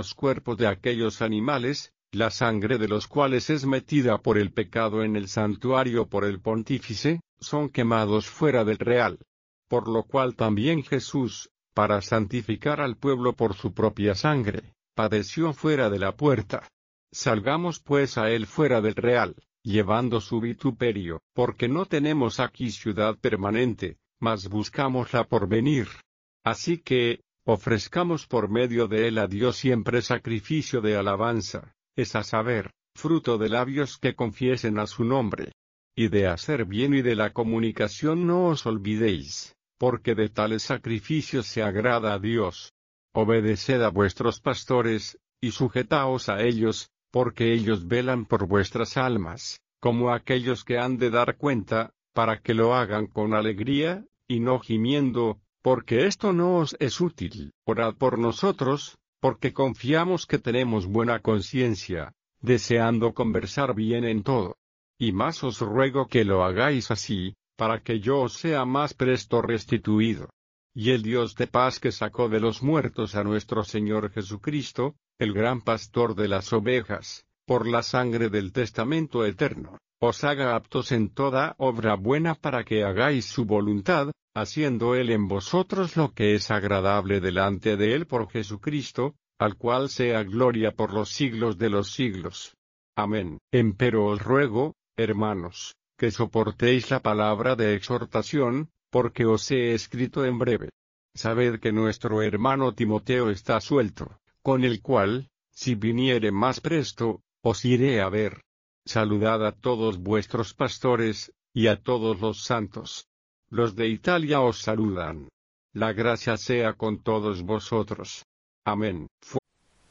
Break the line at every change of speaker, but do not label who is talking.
Los cuerpos de aquellos animales, la sangre de los cuales es metida por el pecado en el santuario por el pontífice, son quemados fuera del real. Por lo cual también Jesús, para santificar al pueblo por su propia sangre, padeció fuera de la puerta. Salgamos pues a él fuera del real, llevando su vituperio, porque no tenemos aquí ciudad permanente, mas buscamos la por venir. Así que, ofrezcamos por medio de él a Dios siempre sacrificio de alabanza, es a saber, fruto de labios que confiesen a su nombre. Y de hacer bien y de la comunicación no os olvidéis, porque de tales sacrificios se agrada a Dios. Obedeced a vuestros pastores, y sujetaos a ellos, porque ellos velan por vuestras almas, como aquellos que han de dar cuenta, para que lo hagan con alegría, y no gimiendo, porque esto no os es útil. Orad por nosotros, porque confiamos que tenemos buena conciencia, deseando conversar bien en todo. Y más os ruego que lo hagáis así, para que yo os sea más presto restituido. Y el Dios de paz que sacó de los muertos a nuestro Señor Jesucristo, el gran pastor de las ovejas, por la sangre del testamento eterno, os haga aptos en toda obra buena para que hagáis su voluntad, haciendo Él en vosotros lo que es agradable delante de Él por Jesucristo, al cual sea gloria por los siglos de los siglos. Amén. Empero os ruego, hermanos, que soportéis la palabra de exhortación, porque os he escrito en breve. Sabed que nuestro hermano Timoteo está suelto, con el cual, si viniere más presto, os iré a ver. Saludad a todos vuestros pastores, y a todos los santos. Los de Italia os saludan. La gracia sea con todos vosotros. Amén.